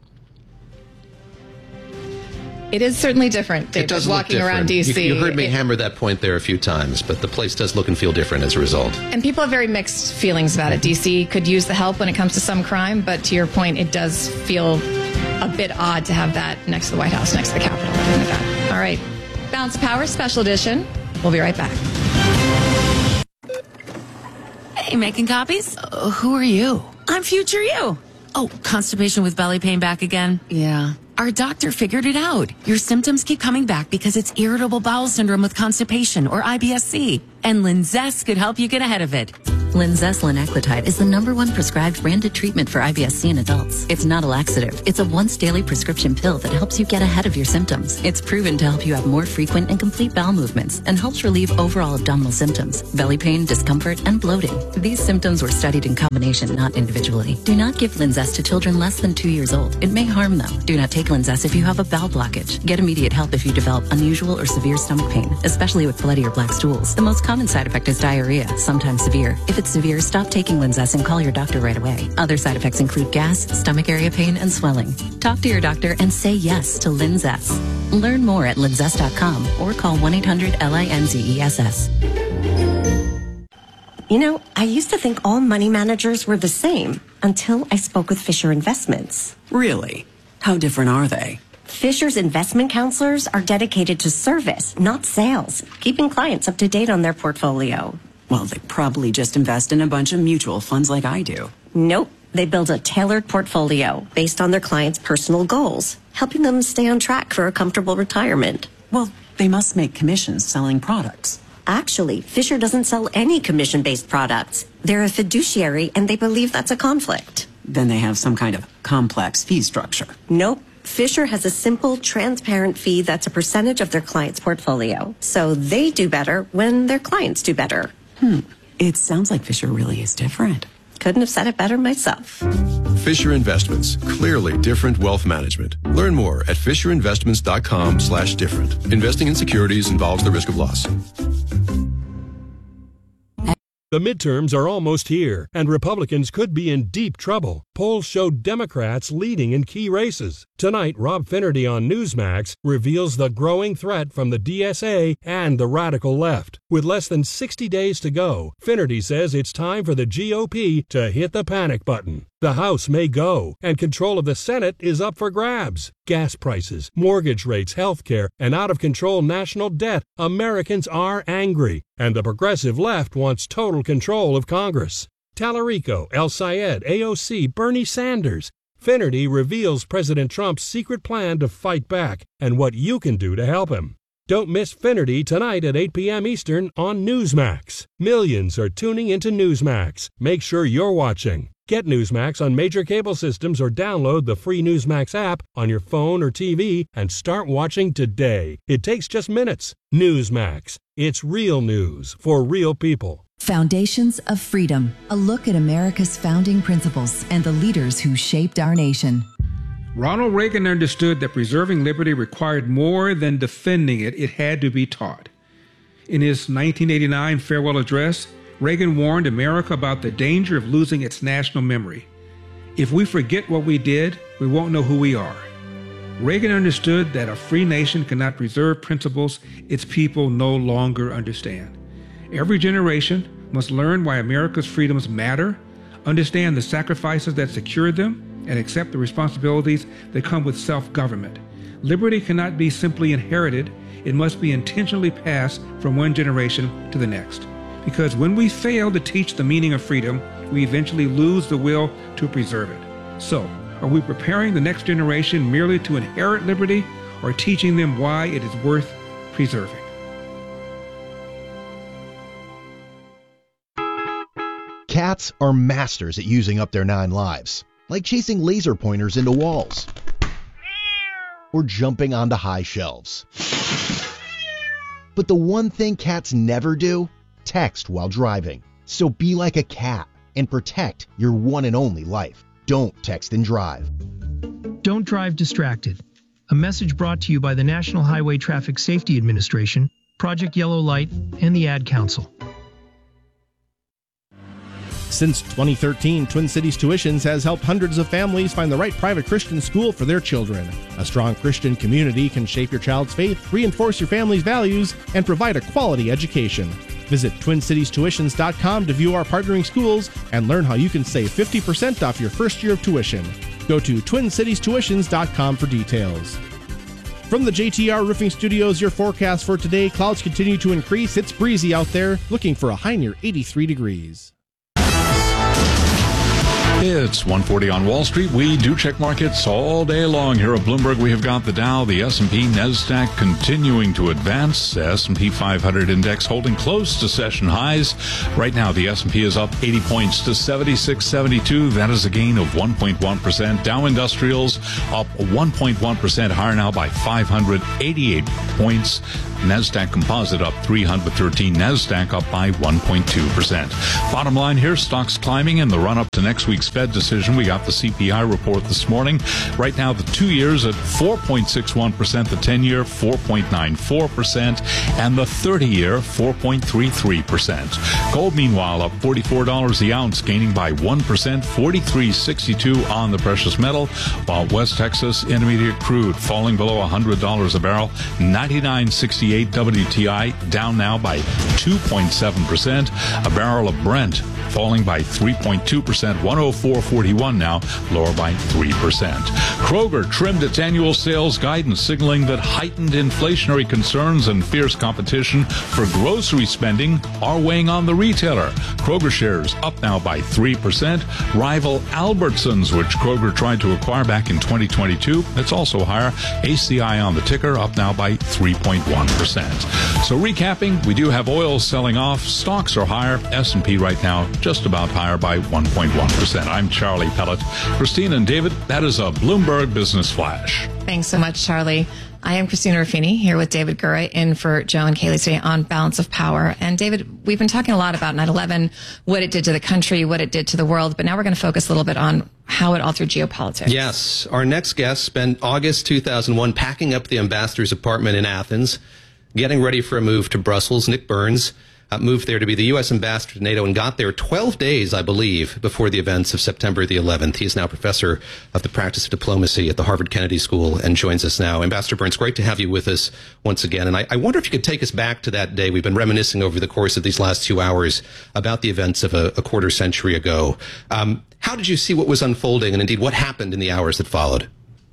It is certainly different, David, walking around D.C. You heard me hammer that point there a few times, but the place does look and feel different as a result. And people have very mixed feelings about it. D.C. could use the help when it comes to some crime, but to your point, it does feel a bit odd to have that next to the White House, next to the Capitol. All right. Balance Power Special Edition. We'll be right back. Hey, making copies? Who are you? I'm future you. Oh, constipation with belly pain back again? Yeah. Our doctor figured it out. Your symptoms keep coming back because it's irritable bowel syndrome with constipation, or IBS-C. And Linzess could help you get ahead of it. Linzess linaclotide is the #1 prescribed branded treatment for IBS-C in adults. It's not a laxative. It's a once-daily prescription pill that helps you get ahead of your symptoms. It's proven to help you have more frequent and complete bowel movements and helps relieve overall abdominal symptoms, belly pain, discomfort, and bloating. These symptoms were studied in combination, not individually. Do not give Linzess to children less than 2 years old. It may harm them. Do not take Linzess if you have a bowel blockage. Get immediate help if you develop unusual or severe stomach pain, especially with bloody or black stools. The most common side effect is diarrhea, sometimes severe. If it's severe, stop taking Linzess and call your doctor right away. Other side effects include gas, stomach area pain, and swelling. Talk to your doctor and say yes to Linzess. Learn more at linzess.com or call 1-800-LINZESS. You know, I used to think all money managers were the same until I spoke with Fisher Investments. Really? How different are they? Fisher's investment counselors are dedicated to service, not sales, keeping clients up to date on their portfolio. Well, they probably just invest in a bunch of mutual funds like I do. Nope. They build a tailored portfolio based on their clients' personal goals, helping them stay on track for a comfortable retirement. Well, they must make commissions selling products. Actually, Fisher doesn't sell any commission-based products. They're a fiduciary, and they believe that's a conflict. Then they have some kind of complex fee structure. Nope. Fisher has a simple, transparent fee that's a percentage of their client's portfolio. So they do better when their clients do better. It sounds like Fisher really is different. Couldn't have said it better myself. Fisher Investments. Clearly different wealth management. Learn more at fisherinvestments.com/different. Investing in securities involves the risk of loss. The midterms are almost here, and Republicans could be in deep trouble. Polls show Democrats leading in key races. Tonight, Rob Finnerty on Newsmax reveals the growing threat from the DSA and the radical left. With less than 60 days to go, Finnerty says it's time for the GOP to hit the panic button. The House may go, and control of the Senate is up for grabs. Gas prices, mortgage rates, health care, and out-of-control national debt. Americans are angry, and the progressive left wants total control of Congress. Tallarico, El Sayed, AOC, Bernie Sanders. Finnerty reveals President Trump's secret plan to fight back and what you can do to help him. Don't miss Finnerty tonight at 8 p.m. Eastern on Newsmax. Millions are tuning into Newsmax. Make sure you're watching. Get Newsmax on major cable systems or download the free Newsmax app on your phone or TV and start watching today. It takes just minutes. Newsmax. It's real news for real people. Foundations of Freedom, a look at America's founding principles and the leaders who shaped our nation. Ronald Reagan understood that preserving liberty required more than defending it. It had to be taught. In his 1989 farewell address, Reagan warned America about the danger of losing its national memory. If we forget what we did, we won't know who we are. Reagan understood that a free nation cannot preserve principles its people no longer understand. Every generation must learn why America's freedoms matter, understand the sacrifices that secured them, and accept the responsibilities that come with self-government. Liberty cannot be simply inherited. It must be intentionally passed from one generation to the next. Because when we fail to teach the meaning of freedom, we eventually lose the will to preserve it. So, are we preparing the next generation merely to inherit liberty, or teaching them why it is worth preserving? Cats are masters at using up their 9 lives, like chasing laser pointers into walls or jumping onto high shelves. But the one thing cats never do, text while driving. So be like a cat and protect your one and only life. Don't text and drive. Don't drive distracted. A message brought to you by the National Highway Traffic Safety Administration, Project Yellow Light, and the Ad Council. Since 2013, Twin Cities Tuitions has helped hundreds of families find the right private Christian school for their children. A strong Christian community can shape your child's faith, reinforce your family's values, and provide a quality education. Visit TwinCitiesTuitions.com to view our partnering schools and learn how you can save 50% off your first year of tuition. Go to TwinCitiesTuitions.com for details. From the JTR Roofing Studios, your forecast for today: clouds continue to increase. It's breezy out there, looking for a high near 83 degrees. It's 1:40 on Wall Street. We do check markets all day long here at Bloomberg. We have got the Dow, the S&P, NASDAQ continuing to advance. The S&P 500 index holding close to session highs. Right now, the S&P is up 80 points to 76.72. That is a gain of 1.1%. Dow Industrials up 1.1% higher now by 588 points. NASDAQ Composite up 313. NASDAQ up by 1.2%. Bottom line here, stocks climbing in the run-up to next week's Fed decision. We got the CPI report this morning. Right now, the 2 years at 4.61%, the 10-year 4.94%, and the 30-year 4.33%. Gold, meanwhile, up $44 the ounce, gaining by 1%, $43.62 on the precious metal, while West Texas Intermediate crude falling below $100 a barrel, $99.68 WTI, down now by 2.7%. A barrel of Brent falling by 3.2%, $104.41 now, lower by 3%. Kroger trimmed its annual sales guidance, signaling that heightened inflationary concerns and fierce competition for grocery spending are weighing on the retailer. Kroger shares up now by 3%. Rival Albertsons, which Kroger tried to acquire back in 2022, it's also higher. ACI on the ticker, up now by 3.1%. So recapping, we do have oil selling off. Stocks are higher. S&P right now just about higher by 1.1%. I'm Charlie Pellet. Christina and David, that is a Bloomberg Business Flash. Thanks so much, Charlie. I am Christina Ruffini here with David Gura in for Joe and Kaylee today on Balance of Power. And David, we've been talking a lot about 9/11, what it did to the country, what it did to the world, but now we're going to focus a little bit on how it altered geopolitics. Yes. Our next guest spent August 2001 packing up the ambassador's apartment in Athens, getting ready for a move to Brussels. Nick Burns moved there to be the U.S. ambassador to NATO and got there 12 days, I believe, before the events of September the 11th. He is now professor of the practice of diplomacy at the Harvard Kennedy School and joins us now. Ambassador Burns, great to have you with us once again. And I wonder if you could take us back to that day. We've been reminiscing over the course of these last 2 hours about the events of a quarter century ago. How did you see what was unfolding, and indeed what happened in the hours that followed?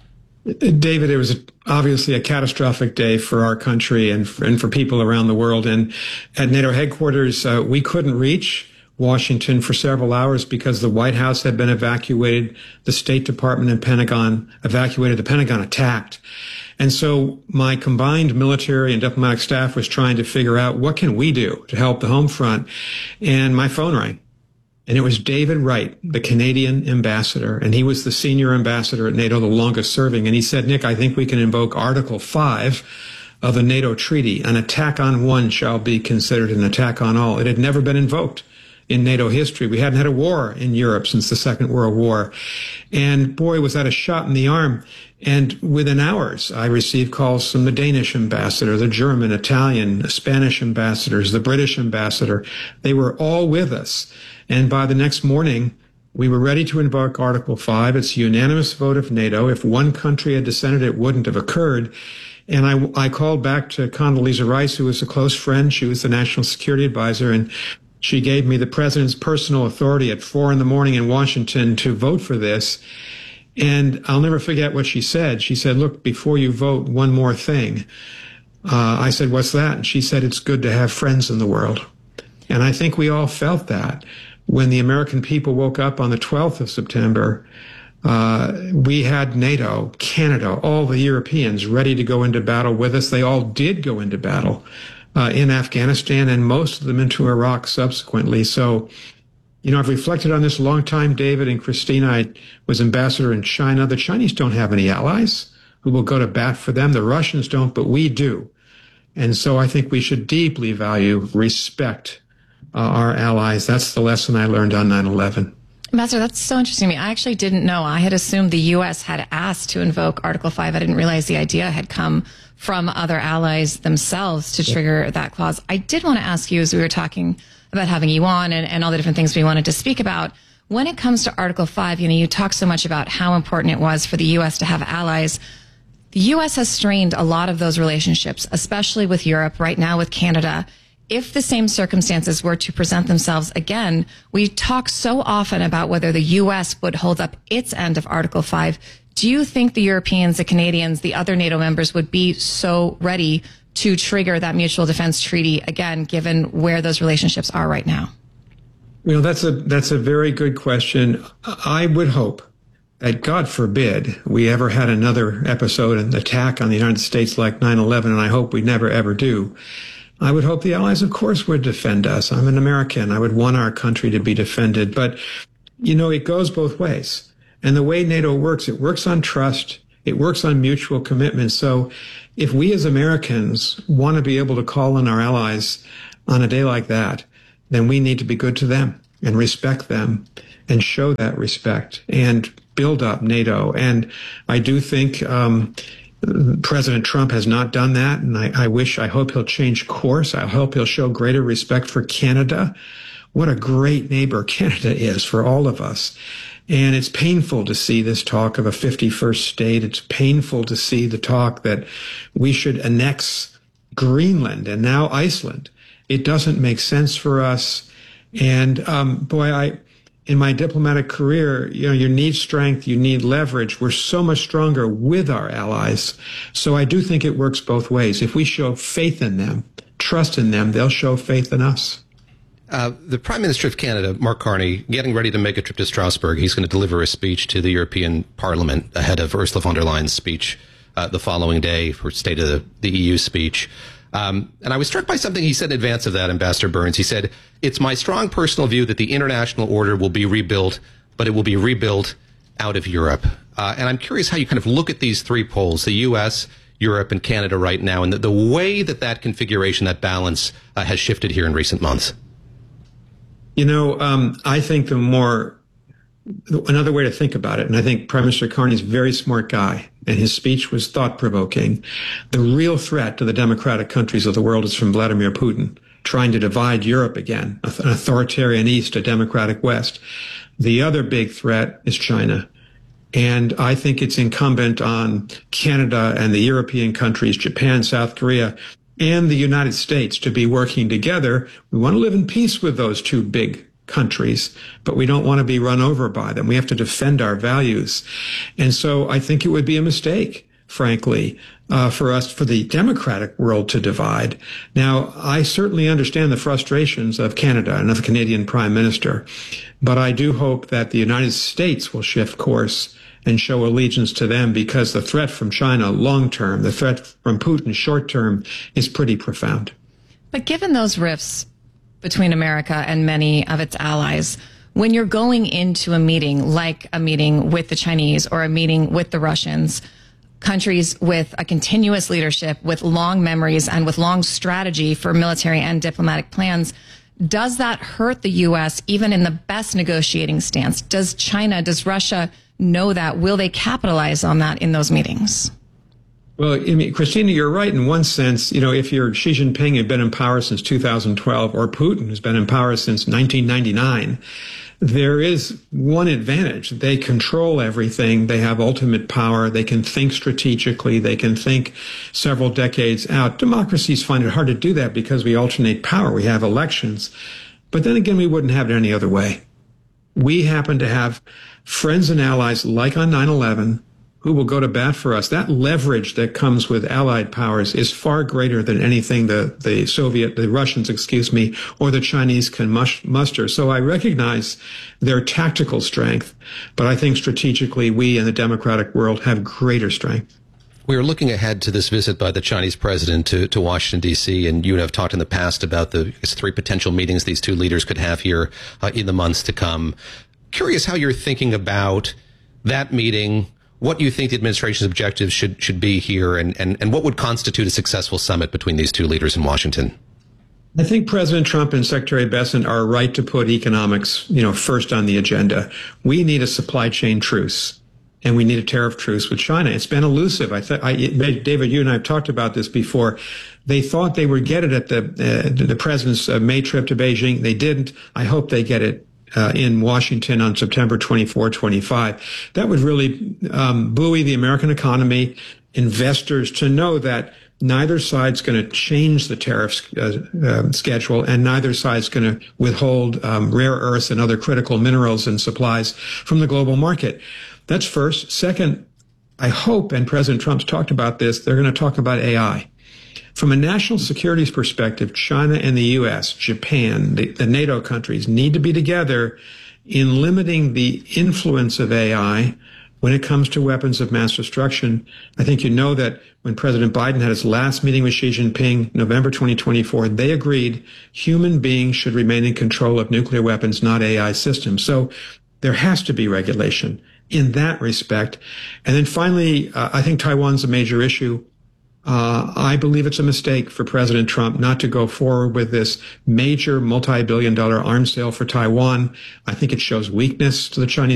David, it was obviously a catastrophic day for our country and for people around the world. And at NATO headquarters, we couldn't reach Washington for several hours because the White House had been evacuated, the State Department and Pentagon evacuated, the Pentagon attacked. And so my combined military and diplomatic staff was trying to figure out what can we do to help the home front. And my phone rang. And it was David Wright, the Canadian ambassador, and he was the senior ambassador at NATO, the longest serving. And he said, Nick, I think we can invoke Article 5 of the NATO treaty. An attack on one shall be considered an attack on all. It had never been invoked in NATO history. We hadn't had a war in Europe since the Second World War. And boy, was that a shot in the arm. And within hours, I received calls from the Danish ambassador, the German, Italian, Spanish ambassadors, the British ambassador. They were all with us. And by the next morning, we were ready to invoke Article 5. It's a unanimous vote of NATO. If one country had dissented, it wouldn't have occurred. And I called back to Condoleezza Rice, who was a close friend. She was the national security advisor, and she gave me the president's personal authority at 4 a.m. in Washington to vote for this. And I'll never forget what she said. She said, look, before you vote, one more thing. I said, what's that? And she said, it's good to have friends in the world. And I think we all felt that. When the American people woke up on the 12th of September, we had NATO, Canada, all the Europeans ready to go into battle with us. They all did go into battle in Afghanistan and most of them into Iraq subsequently. So, you know, I've reflected on this a long time, David and Christina. I was ambassador in China. The Chinese don't have any allies who will go to bat for them. The Russians don't, but we do. And so I think we should deeply value, respect our allies. That's the lesson I learned on 9/11. Ambassador, that's so interesting to me. I actually didn't know. I had assumed the U.S. had asked to invoke Article 5. I didn't realize the idea had come from other allies themselves to trigger that clause. I did want to ask you, as we were talking about having you on and all the different things we wanted to speak about, when it comes to Article 5, you know, you talk so much about how important it was for the U.S. to have allies. The U.S. has strained a lot of those relationships, especially with Europe, right now with Canada. If the same circumstances were to present themselves again, we talk so often about whether the U.S. would hold up its end of Article 5. Do you think the Europeans, the Canadians, the other NATO members would be so ready to trigger that mutual defense treaty again, given where those relationships are right now? You know, that's a very good question. I would hope that, God forbid, we ever had another episode, an attack on the United States like 9/11, and I hope we never, ever do. I would hope the Allies, of course, would defend us. I'm an American. I would want our country to be defended. But, you know, it goes both ways. And the way NATO works, it works on trust. It works on mutual commitment. So if we as Americans want to be able to call on our allies on a day like that, then we need to be good to them and respect them and show that respect and build up NATO. And I do think President Trump has not done that. And I hope he'll change course. I hope he'll show greater respect for Canada. What a great neighbor Canada is for all of us. And it's painful to see this talk of a 51st state. It's painful to see the talk that we should annex Greenland and now Iceland. It doesn't make sense for us. And in my diplomatic career, you know, you need strength, you need leverage. We're so much stronger with our allies. So I do think it works both ways. If we show faith in them, trust in them, they'll show faith in us. The Prime Minister of Canada, Mark Carney, getting ready to make a trip to Strasbourg. He's going to deliver a speech to the European Parliament ahead of Ursula von der Leyen's speech the following day for State of the EU speech. And I was struck by something he said in advance of that, Ambassador Burns. He said, "It's my strong personal view that the international order will be rebuilt, but it will be rebuilt out of Europe." And I'm curious how you kind of look at these three poles, the U.S., Europe, and Canada right now, and the way that configuration, that balance has shifted here in recent months. You know, I think another way to think about it, and I think Prime Minister Carney's a very smart guy, and his speech was thought-provoking. The real threat to the democratic countries of the world is from Vladimir Putin, trying to divide Europe again, an authoritarian East, a democratic West. The other big threat is China. And I think it's incumbent on Canada and the European countries, Japan, South Korea, and the United States to be working together. We want to live in peace with those two big countries, but we don't want to be run over by them. We have to defend our values. And so I think it would be a mistake, frankly, for the democratic world to divide. Now, I certainly understand the frustrations of Canada and of the Canadian Prime Minister, but I do hope that the United States will shift course and show allegiance to them, because the threat from China long-term, the threat from Putin short-term is pretty profound. But given those rifts between America and many of its allies, when you're going into a meeting, like a meeting with the Chinese or a meeting with the Russians, countries with a continuous leadership, with long memories and with long strategy for military and diplomatic plans, does that hurt the U.S. even in the best negotiating stance? Does China, does Russia know that? Will they capitalize on that in those meetings? Well, I mean, Christina, you're right in one sense. You know, if you're Xi Jinping, who's been in power since 2012, or Putin, who's been in power since 1999, there is one advantage. They control everything. They have ultimate power. They can think strategically. They can think several decades out. Democracies find it hard to do that because we alternate power. We have elections. But then again, we wouldn't have it any other way. We happen to have friends and allies like on 9/11 who will go to bat for us. That leverage that comes with allied powers is far greater than anything the Russians, or the Chinese can muster. So I recognize their tactical strength, but I think strategically we in the democratic world have greater strength. We are looking ahead to this visit by the Chinese president to Washington, D.C., and you and I have talked in the past about the three potential meetings these two leaders could have here in the months to come. Curious how you're thinking about that meeting, what you think the administration's objectives should be here, and what would constitute a successful summit between these two leaders in Washington? I think President Trump and Secretary Bessent are right to put economics, first on the agenda. We need a supply chain truce, and we need a tariff truce with China. It's been elusive. David, you and I have talked about this before. They thought they would get it at the president's May trip to Beijing. They didn't. I hope they get it in Washington on September 24, 25. That would really buoy the American economy, investors, to know that neither side's going to change the tariff schedule, and neither side's going to withhold rare earths and other critical minerals and supplies from the global market. That's first. Second, I hope, and President Trump's talked about this, they're going to talk about AI. From a national security perspective, China and the U.S., Japan, the NATO countries need to be together in limiting the influence of AI when it comes to weapons of mass destruction. I think you know that when President Biden had his last meeting with Xi Jinping, November 2024, they agreed human beings should remain in control of nuclear weapons, not AI systems. So there has to be regulation in that respect. And then finally, I think Taiwan's a major issue. I believe it's a mistake for President Trump not to go forward with this major multi-billion-dollar arms sale for Taiwan. I think it shows weakness to the Chinese